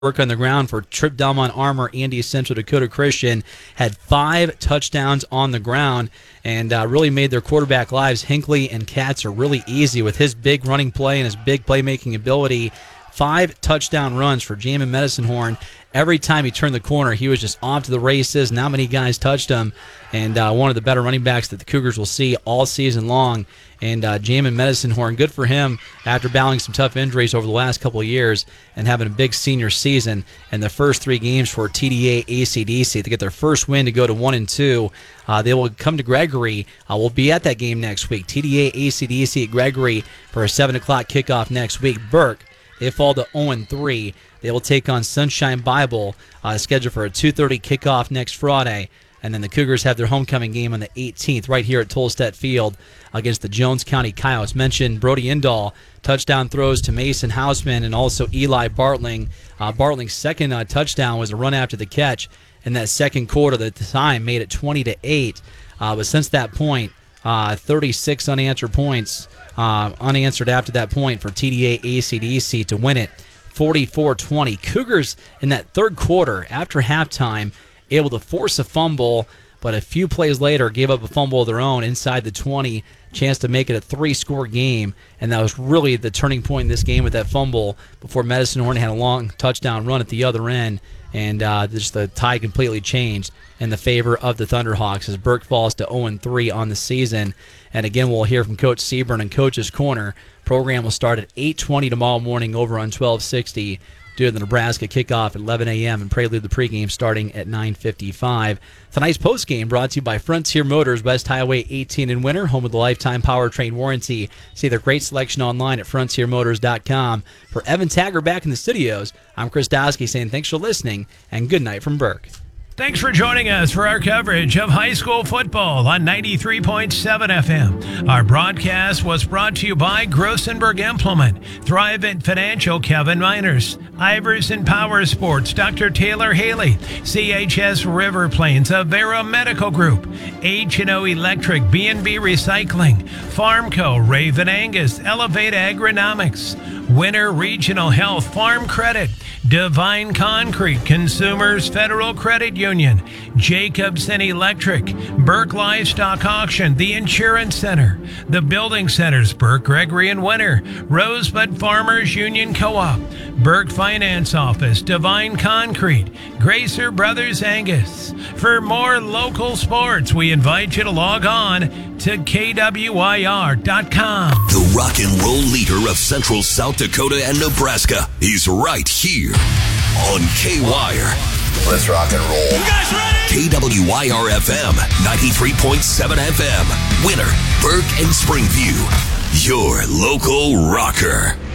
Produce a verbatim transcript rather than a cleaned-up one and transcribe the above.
work on the ground for Trip Delmont Armor. Andy Central Dakota Christian had five touchdowns on the ground and uh, really made their quarterback lives, Hinckley and Katz, are really easy with his big running play and his big playmaking ability. Five touchdown runs for Jamin Medicine Horn. Every time he turned the corner, he was just off to the races. Not many guys touched him. And uh, one of the better running backs that the Cougars will see all season long. And uh, Jamin Medicine Horn, good for him after battling some tough injuries over the last couple of years and having a big senior season. And the first three games for T D A A C D C, they get their first win to go to one and two. Uh, they will come to Gregory. Uh, we'll be at that game next week. T D A A C D C at Gregory for a seven o'clock kickoff next week. Burke, they fall to oh and three. They will take on Sunshine Bible, uh, scheduled for a two thirty kickoff next Friday. And then the Cougars have their homecoming game on the eighteenth right here at Tolstedt Field against the Jones County Coyotes. Mentioned Brody Indahl, touchdown throws to Mason Hausman and also Eli Bartling. Uh, Bartling's second uh, touchdown was a run after the catch in that second quarter that at the time made it twenty to eight. Uh, but since that point, uh, thirty-six unanswered points, uh, unanswered after that point for T D A A C D C to win it forty-four twenty. Cougars in that third quarter after halftime able to force a fumble, but a few plays later gave up a fumble of their own inside the twenty, chance to make it a three-score game, and that was really the turning point in this game with that fumble before Medicine Horn had a long touchdown run at the other end, and uh, just the tide completely changed in the favor of the Thunderhawks as Burke falls to oh and three on the season. And again, we'll hear from Coach Seaburn in Coach's Corner. Program will start at eight twenty tomorrow morning over on twelve sixty. Due to the Nebraska kickoff at eleven a.m. and Prelude the pregame starting at nine fifty-five. Tonight's postgame brought to you by Frontier Motors, West Highway eighteen in Winter, home of the lifetime powertrain warranty. See their great selection online at frontier motors dot com. For Evan Tagger back in the studios, I'm Chris Dowski saying thanks for listening and good night from Burke. Thanks for joining us for our coverage of high school football on ninety-three point seven F M. Our broadcast was brought to you by Grossenberg Implement, Thrivent Financial, Kevin Miners, Iverson Power Sports, Doctor Taylor Haley, C H S River Plains, Avera Medical Group, H and O Electric, B and B Recycling, Farmco, Raven Angus, Elevate Agronomics, Winter Regional Health, Farm Credit, Divine Concrete, Consumers Federal Credit Union, Jacobson Electric, Burke Livestock Auction, the Insurance Center, the Building Centers, Burke, Gregory and Winter, Rosebud Farmers Union Co-op, Burke Finance Office, Divine Concrete, Gracer Brothers Angus. For more local sports, we invite you to log on to K W I R dot com. The rock and roll leader of Central South Dakota and Nebraska is right here on K-Wire. Let's rock and roll. You guys ready? K W I R F M, ninety-three point seven F M. Winter, Burke, and Springview. Your local rocker.